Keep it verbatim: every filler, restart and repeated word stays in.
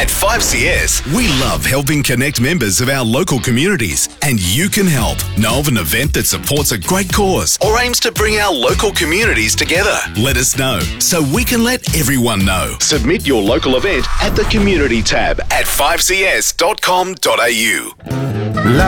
At five C S, we love helping connect members of our local communities, and you can help. Know of an event that supports a great cause or aims to bring our local communities together? Let us know so we can let everyone know. Submit your local event at the Community tab at five c s dot com dot a u.